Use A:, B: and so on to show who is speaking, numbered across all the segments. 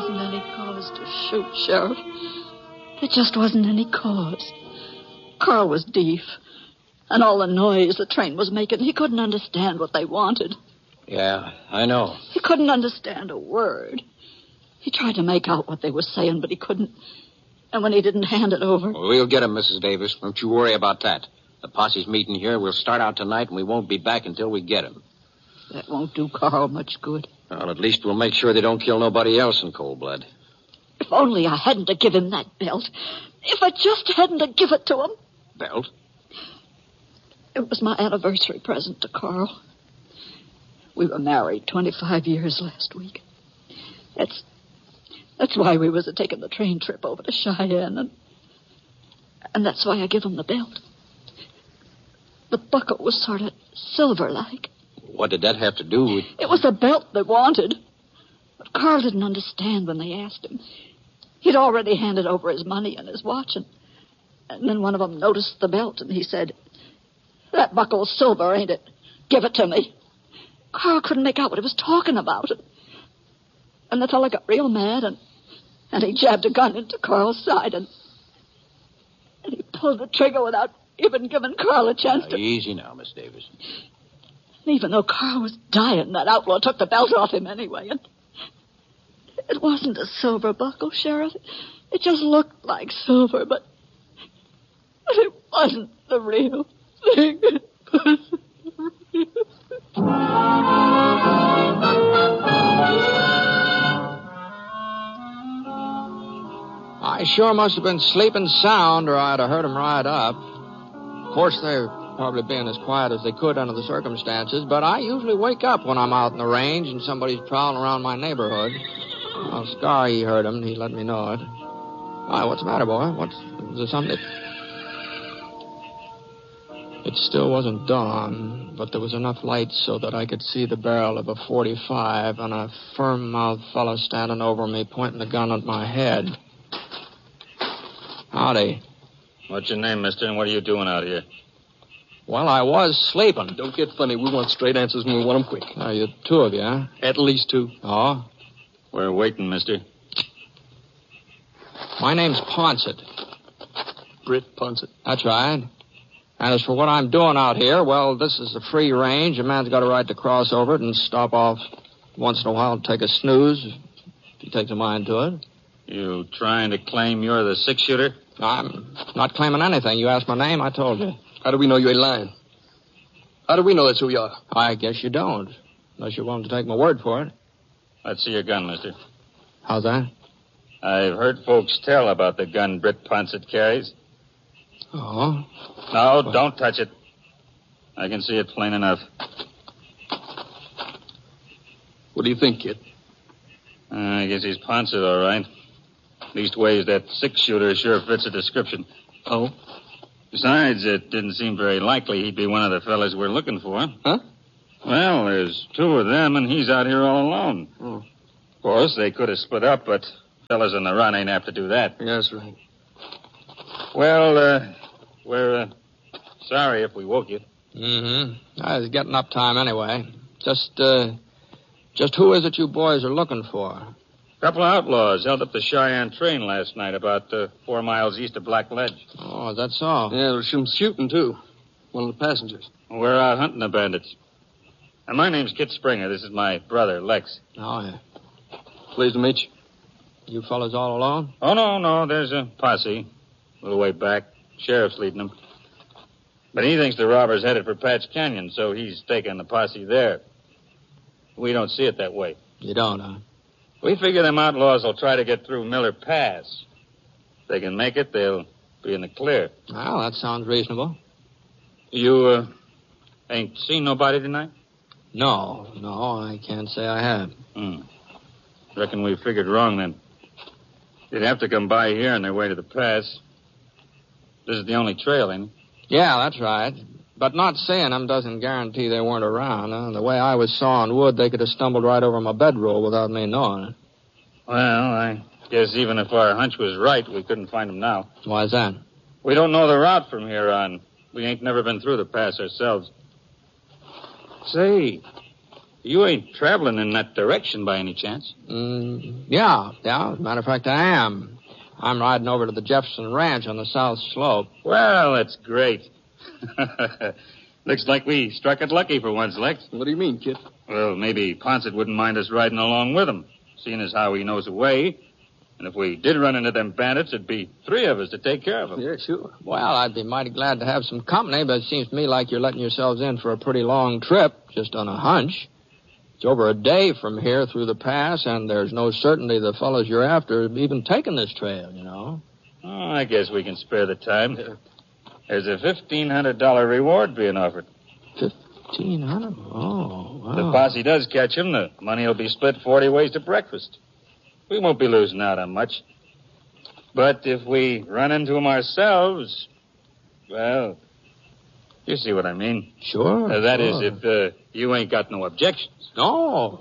A: wasn't any cause to shoot, Sheriff. There just wasn't any cause. Carl was deaf. And all the noise the train was making, he couldn't understand what they wanted.
B: Yeah, I know.
A: He couldn't understand a word. He tried to make out what they were saying, but he couldn't. And when he didn't hand it over...
B: Well, we'll get him, Mrs. Davis. Don't you worry about that. The posse's meeting here. We'll start out tonight, and we won't be back until we get him.
A: That won't do Carl much good.
B: Well, at least we'll make sure they don't kill nobody else in cold blood.
A: If only I hadn't to give him that belt. If I just hadn't to give it to him.
B: Belt?
A: It was my anniversary present to Carl. We were married 25 years last week. That's why we was taking the train trip over to Cheyenne, and that's why I give him the belt. The buckle was sort of silver-like.
B: What did that have to do with...
A: It was the belt they wanted. But Carl didn't understand when they asked him. He'd already handed over his money and his watch, and then one of them noticed the belt, and he said, "That buckle's silver, ain't it? Give it to me." Carl couldn't make out what he was talking about. And the fella got real mad, and he jabbed a gun into Carl's side, and he pulled the trigger without even giving Carl a chance to...
B: Easy now, Miss Davis.
A: And even though Carl was dying, that outlaw took the belt off him anyway, and it wasn't a silver buckle, Sheriff. It just looked like silver, but it wasn't the real thing.
C: I sure must have been sleeping sound, or I'd have heard them ride up. Of course, they're probably being as quiet as they could under the circumstances, but I usually wake up when I'm out in the range and somebody's prowling around my neighborhood. Well, Scar, he heard them, and he let me know it. Why, what's the matter, boy? Is there something? It still wasn't dawn, but there was enough light so that I could see the barrel of a .45 and a firm-mouthed fellow standing over me, pointing the gun at my head. Howdy.
D: What's your name, mister, and what are you doing out here?
C: Well, I was sleeping.
E: Don't get funny. We want straight answers, and we want them quick.
C: You two of you, huh?
E: At least two.
C: Oh?
D: We're waiting, mister.
C: My name's Ponsett.
E: Britt Ponsett.
C: That's right. And as for what I'm doing out here, well, this is a free range. A man's got a right to cross over it and stop off once in a while and take a snooze if he takes a mind to it.
D: You trying to claim you're the six-shooter?
C: I'm not claiming anything. You asked my name, I told you.
E: How do we know you ain't lying? How do we know that's who you are?
C: I guess you don't, unless you're willing to take my word for it.
D: Let's see your gun, mister.
C: How's that?
D: I've heard folks tell about the gun Britt Ponsett carries.
C: Oh?
D: No, don't touch it. I can see it plain enough.
E: What do you think, kid?
D: I guess he's Ponsett, all right. Leastways, that six-shooter sure fits the description.
E: Oh?
D: Besides, it didn't seem very likely he'd be one of the fellas we're looking for.
E: Huh?
D: Well, there's two of them, and he's out here all alone.
E: Oh.
D: Of course, they could have split up, but fellas on the run ain't apt to do that.
E: Yeah, that's right.
D: Well, we're sorry if we woke you.
C: Mm-hmm. I was getting up time anyway. Just who is it you boys are looking for?
D: A couple of outlaws held up the Cheyenne train last night about 4 miles east of Black Ledge.
C: Oh, is that so?
E: Yeah, there was some shooting, too. One of the passengers.
D: We're out hunting the bandits. And my name's Kit Springer. This is my brother, Lex.
C: Oh, yeah.
E: Pleased to meet you.
C: You fellas all alone?
D: Oh, no. There's a posse. A little way back. Sheriff's leading them. But he thinks the robbers headed for Patch Canyon, so he's taking the posse there. We don't see it that way.
C: You don't, huh?
D: We figure them outlaws will try to get through Miller Pass. If they can make it, they'll be in the clear.
C: Well, that sounds reasonable.
D: You, ain't seen nobody tonight?
C: No, I can't say I have.
D: Reckon we figured wrong, then. They'd have to come by here on their way to the pass. This is the only trail, ain't it?
C: Yeah, that's right. But not seeing them doesn't guarantee they weren't around. Huh? The way I was sawing wood, they could have stumbled right over my bedroll without me knowing it.
D: Well, I guess even if our hunch was right, we couldn't find them now.
C: Why's that?
D: We don't know the route from here on. We ain't never been through the pass ourselves. Say, You ain't traveling in that direction by any chance.
C: Yeah. As a matter of fact, I am. I'm riding over to the Jefferson Ranch on the south slope.
D: Well, that's great. Looks like we struck it lucky for once, Lex.
E: What do you mean, Kit?
D: Well, maybe Ponset wouldn't mind us riding along with him, seeing as how he knows the way. And if we did run into them bandits, it'd be 3 of us to take care of them.
E: Yeah, sure.
C: Well, I'd be mighty glad to have some company, but it seems to me like you're letting yourselves in for a pretty long trip, just on a hunch. It's over a day from here through the pass, and there's no certainty the fellows you're after have even taken this trail, you know.
D: Oh, I guess we can spare the time. There's a $1,500 reward being offered.
C: $1,500? Oh, wow.
D: If the posse does catch him, the money will be split 40 ways to breakfast. We won't be losing out on much. But if we run into him ourselves, well, you see what I mean.
C: Sure.
D: That is, if you ain't got no objections.
C: No.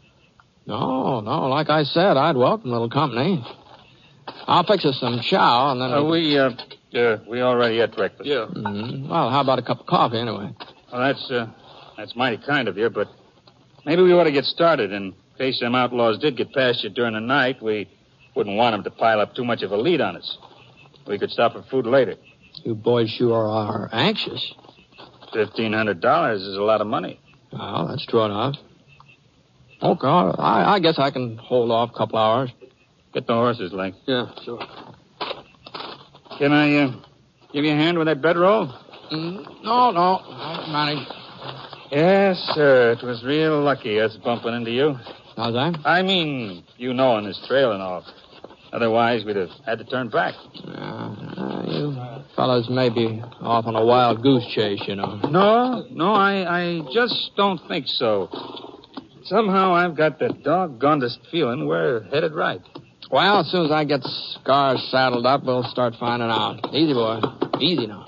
C: Like I said, I'd welcome a little company. I'll fix us some chow, and then...
D: We already had breakfast.
E: Yeah.
C: Well, how about a cup of coffee, anyway?
D: Well, that's mighty kind of you, but maybe we ought to get started. In case them outlaws did get past you during the night, we wouldn't want them to pile up too much of a lead on us. We could stop for food later.
C: You boys sure are anxious.
D: $1,500 is a lot of money.
C: Well, that's true enough. Okay, I guess I can hold off a couple hours.
D: Get the horses, Link.
E: Yeah, sure.
D: Can I give you a hand with that bedroll?
C: No. I can manage.
D: Yes, sir. It was real lucky us bumping into you.
C: How's that?
D: I mean, you knowing this trail and all. Otherwise, we'd have had to turn back.
C: You fellas may be off on a wild goose chase, you know.
D: No, I just don't think so. Somehow I've got the doggonedest feeling we're headed right.
C: Well, as soon as I get Scars saddled up, we'll start finding out. Easy, boy. Easy now.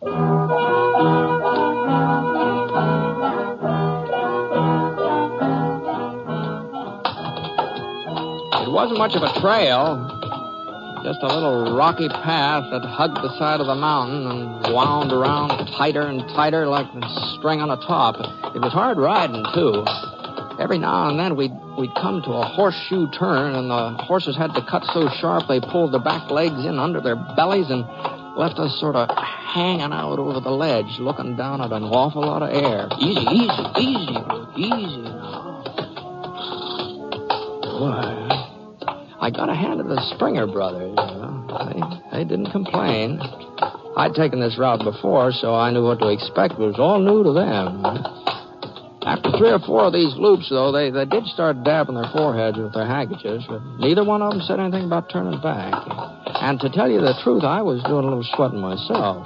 C: It wasn't much of a trail. Just a little rocky path that hugged the side of the mountain and wound around tighter and tighter like the string on a top. It was hard riding, too. Every now and then we'd come to a horseshoe turn, and the horses had to cut so sharp they pulled the back legs in under their bellies and left us sort of hanging out over the ledge, looking down at an awful lot of air. Easy now. Boy, I got a hand of the Springer brothers. They didn't complain. I'd taken this route before, so I knew what to expect. It was all new to them. After 3 or 4 of these loops, though, they did start dabbing their foreheads with their handkerchiefs, but neither one of them said anything about turning back. And to tell you the truth, I was doing a little sweating myself.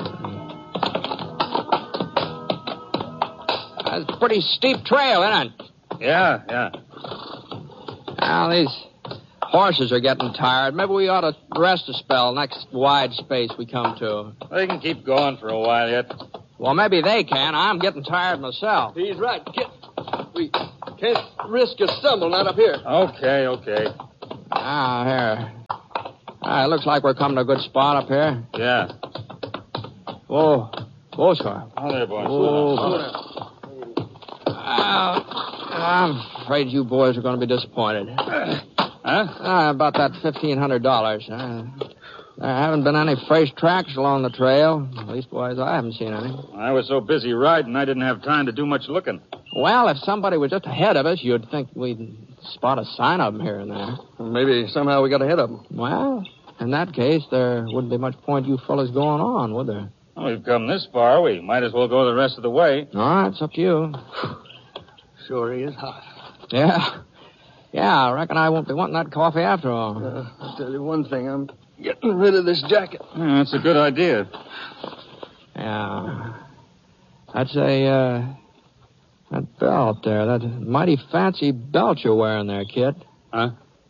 C: That's a pretty steep trail, isn't it?
D: Yeah.
C: Well, these horses are getting tired. Maybe we ought to rest a spell next wide space we come to.
D: They can keep going for a while yet.
C: Well, maybe they can. I'm getting tired myself.
E: He's right, Kit. We can't risk a stumble, not up here.
D: Okay.
C: Here. It looks like we're coming to a good spot up here.
D: Yeah.
C: Whoa, Scar.
D: Oh, there, boys.
C: I'm afraid you boys are going to be disappointed.
D: Huh?
C: About that $1,500. There haven't been any fresh tracks along the trail. Leastwise, I haven't seen any.
D: I was so busy riding, I didn't have time to do much looking.
C: Well, if somebody was just ahead of us, you'd think we'd spot a sign of them here and there.
E: Maybe somehow we got ahead of them.
C: Well, in that case, there wouldn't be much point you fellas going on, would there?
D: Well, we've come this far. We might as well go the rest of the way.
C: All right, it's up to you.
E: Sure is hot.
C: Yeah, I reckon I won't be wanting that coffee after all.
E: I'll tell you one thing. I'm getting rid of this jacket.
D: Yeah, that's a good idea.
C: Yeah. That's that belt there. That mighty fancy belt you're wearing there, kid.
D: Huh?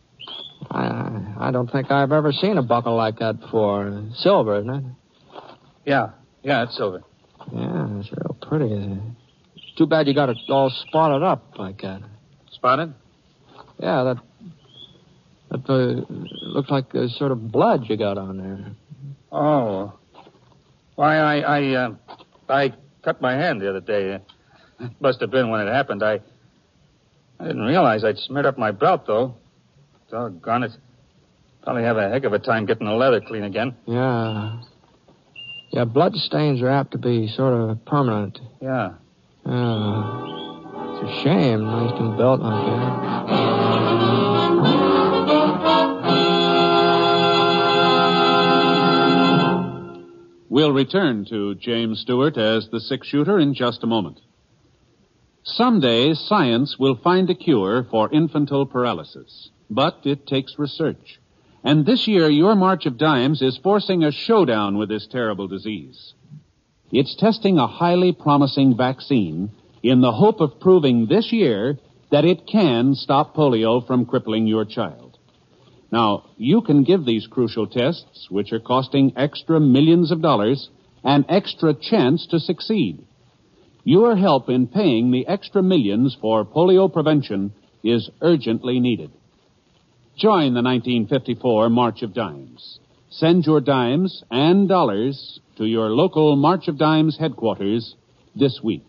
C: I don't think I've ever seen a buckle like that before. Silver, isn't it?
D: Yeah, it's silver.
C: Yeah, it's real pretty. It's too bad you got it all spotted up like that.
D: Spotted?
C: Yeah, that looks like the sort of blood you got on there.
D: Oh. Why, I cut my hand the other day. It must have been when it happened. I didn't realize I'd smeared up my belt, though. Doggone it. Probably have a heck of a time getting the leather clean again.
C: Yeah. Yeah, blood stains are apt to be sort of permanent.
D: Yeah.
C: It's a shame. Nice and belt like that.
F: We'll return to James Stewart as the six-shooter in just a moment. Someday, science will find a cure for infantile paralysis, but it takes research. And this year, your March of Dimes is forcing a showdown with this terrible disease. It's testing a highly promising vaccine in the hope of proving this year that it can stop polio from crippling your child. Now, you can give these crucial tests, which are costing extra millions of dollars, an extra chance to succeed. Your help in paying the extra millions for polio prevention is urgently needed. Join the 1954 March of Dimes. Send your dimes and dollars to your local March of Dimes headquarters this week.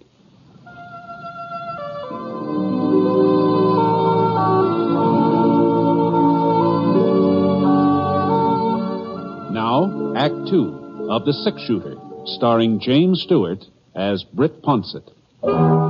F: Now, Act Two of The Six-Shooter, starring James Stewart as Britt Ponsett.